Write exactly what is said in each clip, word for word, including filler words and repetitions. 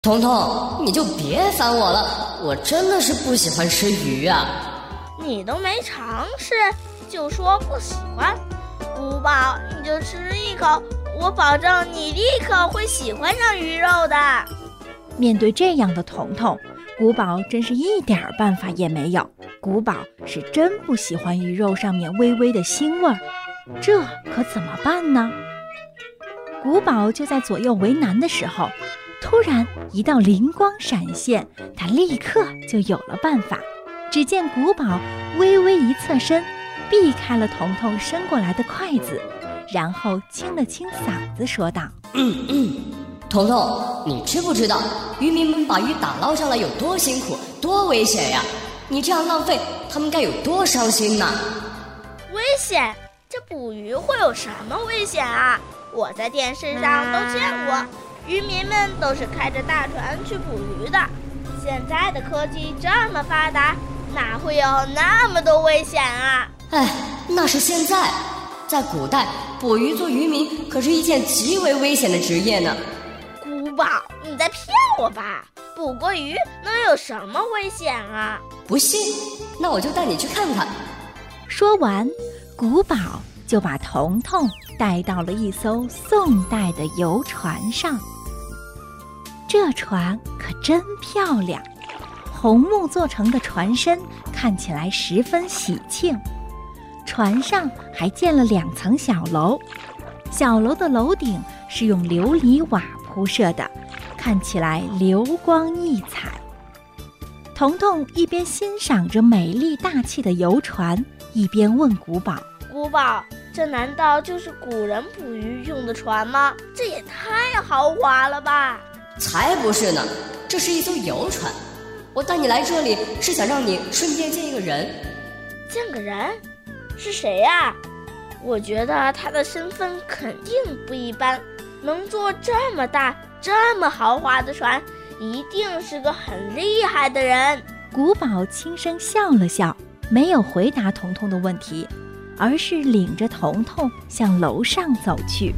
彤彤，你就别烦我了，我真的是不喜欢吃鱼啊。 你都没尝试就说不喜欢，古堡你就吃一口，我保证你立刻会喜欢上鱼肉的。 面对这样的彤彤，古堡真是一点办法也没有。古堡是真不喜欢鱼肉上面微微的腥味儿，这可怎么办呢？古堡就在左右为难的时候，突然一道灵光闪现，他立刻就有了办法。只见古堡微微一侧身，避开了彤彤伸过来的筷子，然后清了清嗓子说道： 嗯嗯，彤彤，你知不知道渔民们把鱼打捞上来有多辛苦多危险呀？你这样浪费，他们该有多伤心呢？ 危险？这捕鱼会有什么危险啊？我在电视上都见过，渔民们都是开着大船去捕鱼的。现在的科技这么发达，哪会有那么多危险啊？ 哎，那是现在，在古代，捕鱼做渔民可是一件极为危险的职业呢。 古堡，你在骗我吧？捕过鱼能有什么危险啊？ 不信，那我就带你去看看。 说完，古堡就把彤彤带到了一艘宋代的游船上。这船可真漂亮，红木做成的船身看起来十分喜庆。船上还建了两层小楼，小楼的楼顶是用琉璃瓦铺设的，看起来流光溢彩。彤彤一边欣赏着美丽大气的游船，一边问古堡： 古堡，这难道就是古人捕鱼用的船吗？这也太豪华了吧！ 才不是呢，这是一艘游船。我带你来这里是想让你顺便见一个人。 见个人？是谁呀？我觉得他的身份肯定不一般，能坐这么大这么豪华的船，一定是个很厉害的人。 古堡轻声笑了笑，没有回答彤彤的问题，而是领着彤彤向楼上走去。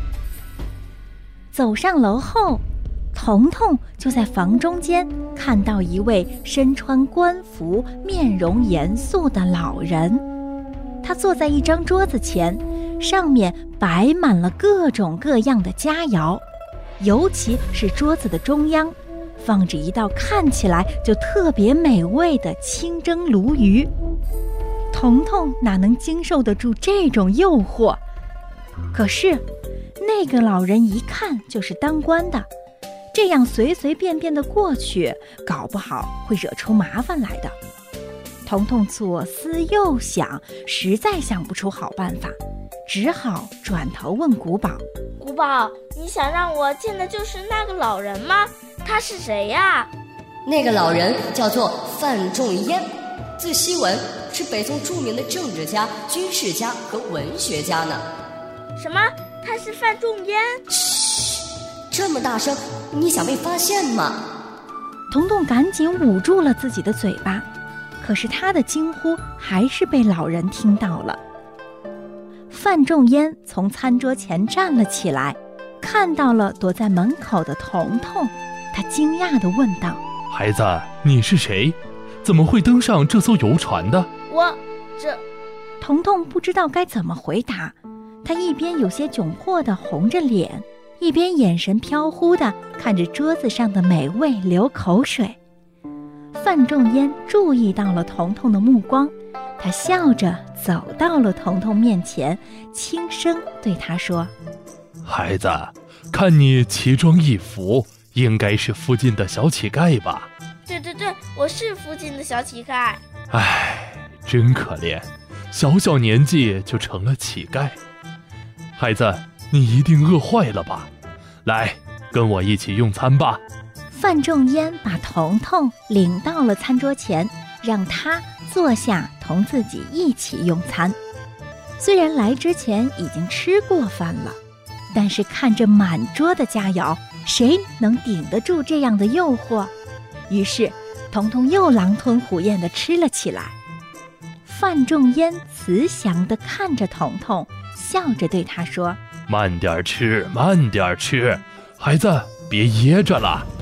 走上楼后，彤彤就在房中间看到一位身穿官服、面容严肃的老人。他坐在一张桌子前，上面摆满了各种各样的佳肴，尤其是桌子的中央放着一道看起来就特别美味的清蒸鲈鱼。彤彤哪能经受得住这种诱惑？可是那个老人一看就是当官的，这样随随便便的过去，搞不好会惹出麻烦来的。彤彤左思右想，实在想不出好办法，只好转头问古堡： 古堡，你想让我见的就是那个老人吗？他是谁呀？ 那个老人叫做范仲淹，字希文，是北宋著名的政治家、军事家和文学家呢。 什么？他是范仲淹？ 嘘，这么大声，你想被发现吗？ 彤彤赶紧捂住了自己的嘴巴，可是他的惊呼还是被老人听到了。范仲淹从餐桌前站了起来，看到了躲在门口的彤彤，他惊讶地问道： 孩子，你是谁？怎么会登上这艘游船的？ 我这…… 彤彤不知道该怎么回答，他一边有些窘迫地红着脸，一边眼神飘忽地看着桌子上的美味流口水。范仲淹注意到了彤彤的目光，他笑着走到了彤彤面前，轻声对他说： 孩子，看你奇装异服，应该是附近的小乞丐吧？ 对对对，我是附近的小乞丐。 唉，真可怜，小小年纪就成了乞丐。孩子，你一定饿坏了吧？来，跟我一起用餐吧。 范仲淹把彤彤领到了餐桌前，让他坐下同自己一起用餐。虽然来之前已经吃过饭了，但是看着满桌的佳肴，谁能顶得住这样的诱惑？于是彤彤又狼吞虎咽地吃了起来。范仲淹慈祥地看着彤彤，笑着对他说： 慢点吃，慢点吃，孩子别噎着了。